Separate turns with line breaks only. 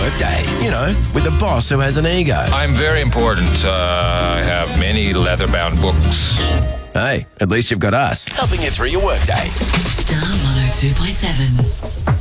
workday. You know, with a boss who has an ego.
I'm very important. I have many leather-bound books.
Hey, at least you've got us helping you through your workday.
Star 102.7.